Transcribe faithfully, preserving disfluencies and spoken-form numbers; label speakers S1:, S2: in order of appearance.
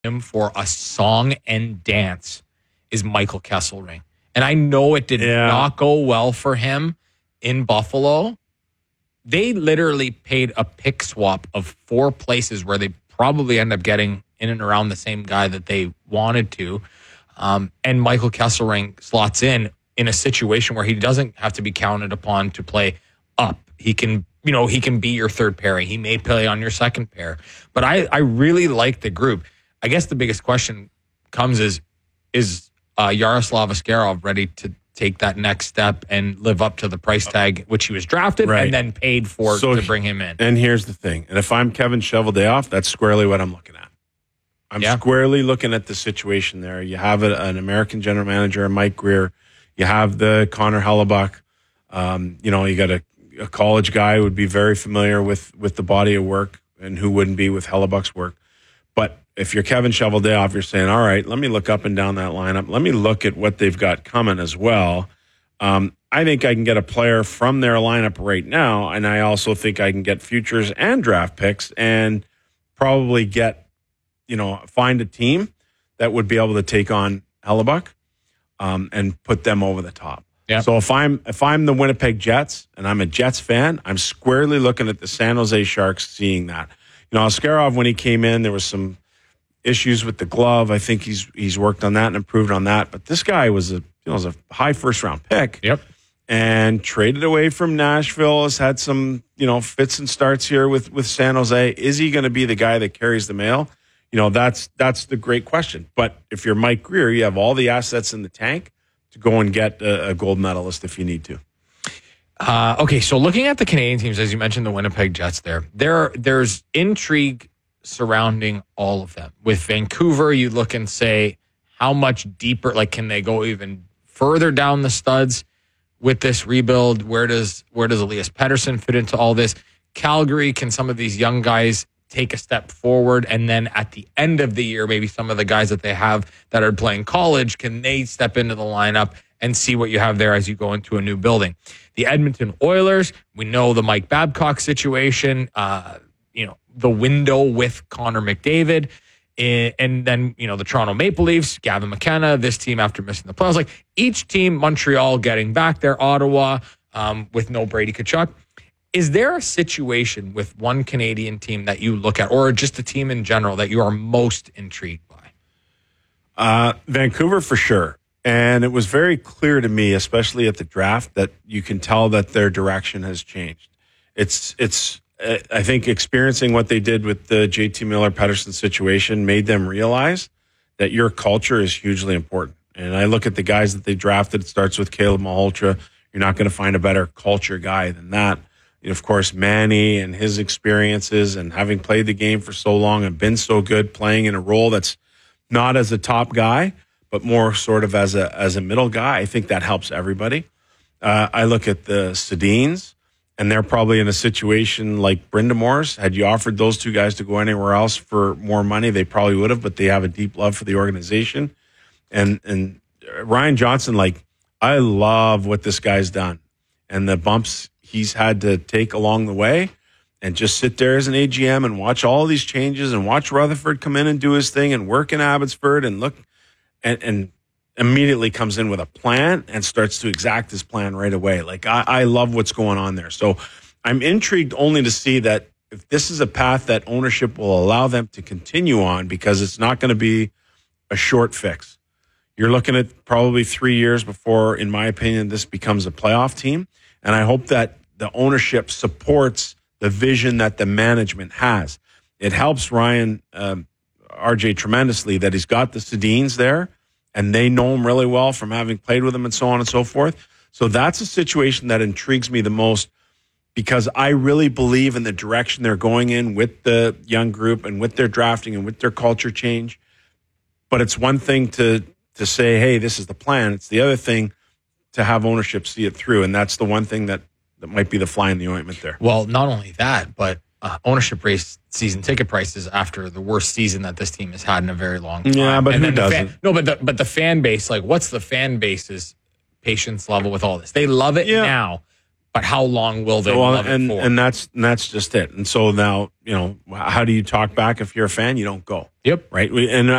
S1: him for a song and dance is Michael Kesselring. And I know it did yeah. not go well for him in Buffalo. They literally paid a pick swap of four places where they probably end up getting in and around the same guy that they wanted to. Um, and Michael Kesselring slots in in a situation where he doesn't have to be counted upon to play up. He can, you know, he can be your third pairing. He may play on your second pair. But I, I really like the group. I guess the biggest question comes is, is uh, Yaroslav Askarov ready to take that next step and live up to the price tag, which he was drafted right. and then paid for so to bring him in?
S2: And here's the thing. And if I'm Kevin Cheveldayoff, that's squarely what I'm looking at. I'm yeah. squarely looking at the situation there. You have a, an American general manager, Mike Grier. You have the Connor Hellebuyck. Um, you know, you got a, a college guy who would be very familiar with, with the body of work, and who wouldn't be with Hellebuyck's work. But if you're Kevin Cheveldayoff, you're saying, all right, let me look up and down that lineup. Let me look at what they've got coming as well. Um, I think I can get a player from their lineup right now, and I also think I can get futures and draft picks and probably get, you know, find a team that would be able to take on Hellebuyck um, and put them over the top. Yep. So if I'm if I'm the Winnipeg Jets and I'm a Jets fan, I'm squarely looking at the San Jose Sharks, seeing that. You know, Askarov, when he came in, there was some issues with the glove. I think he's he's worked on that and improved on that. But this guy was a you know was a high first round pick.
S1: Yep.
S2: And traded away from Nashville, has had some you know fits and starts here with with San Jose. Is he going to be the guy that carries the mail? You know, that's that's the great question. But if you're Mike Grier, you have all the assets in the tank to go and get a, a gold medalist if you need to.
S1: Uh, okay, so looking at the Canadian teams, as you mentioned, the Winnipeg Jets there, there there's intrigue surrounding all of them. With Vancouver, you look and say, how much deeper, like, can they go even further down the studs with this rebuild? Where does where does Elias Pettersson fit into all this? Calgary, can some of these young guys take a step forward? And then at the end of the year, maybe some of the guys that they have that are playing college, can they step into the lineup and see what you have there as you go into a new building? The Edmonton Oilers, we know the Mike Babcock situation, uh, you know, the window with Connor McDavid, and then, you know, the Toronto Maple Leafs, Gavin McKenna, this team after missing the playoffs. Like, each team, Montreal getting back there, Ottawa um, with no Brady Tkachuk. Is there a situation with one Canadian team that you look at, or just a team in general, that you are most intrigued by?
S2: Uh, Vancouver, for sure. And it was very clear to me, especially at the draft, that you can tell that their direction has changed. It's, it's. Uh, I think experiencing what they did with the J T Miller-Pettersson situation made them realize that your culture is hugely important. And I look at the guys that they drafted. It starts with Caleb Malhotra. You're not going to find a better culture guy than that. And of course, Manny and his experiences and having played the game for so long and been so good, playing in a role that's not as a top guy, but more sort of as a as a middle guy. I think that helps everybody. Uh, I look at the Sedins, and they're probably in a situation like Brindamore's. Had you offered those two guys to go anywhere else for more money, they probably would have, but they have a deep love for the organization. And and Ryan Johnson, like, I love what this guy's done and the bumps he's had to take along the way, and just sit there as an A G M and watch all these changes and watch Rutherford come in and do his thing and work in Abbotsford and look and, and immediately comes in with a plan and starts to exact his plan right away. Like, I, I love what's going on there. So I'm intrigued only to see that if this is a path that ownership will allow them to continue on, because it's not going to be a short fix. You're looking at probably three years before, in my opinion, this becomes a playoff team. And I hope that the ownership supports the vision that the management has. It helps Ryan, um, R J tremendously that he's got the Sedins there, and they know him really well from having played with him and so on and so forth. So that's a situation that intrigues me the most, because I really believe in the direction they're going in with the young group and with their drafting and with their culture change. But it's one thing to to say, hey, this is the plan. It's the other thing to have ownership see it through. And that's the one thing that, that might be the fly in the ointment there.
S1: Well, not only that, but uh, ownership raised season ticket prices after the worst season that this team has had in a very long time.
S2: Yeah, but
S1: and
S2: who
S1: the
S2: doesn't?
S1: Fan, no, but the, but the fan base, like, what's the fan base's patience level with all this? They love it
S2: yeah.
S1: now. But how long will they
S2: well,
S1: love
S2: and
S1: it for?
S2: and that's and that's just it. And so now, you know, how do you talk back if you're a fan? You don't go.
S1: Yep.
S2: Right. We, and